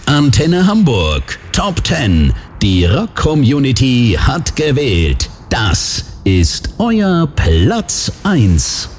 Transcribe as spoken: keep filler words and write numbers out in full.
Antenne Hamburg Top zehn. Die Rock-Community hat gewählt. Das ist euer Platz eins.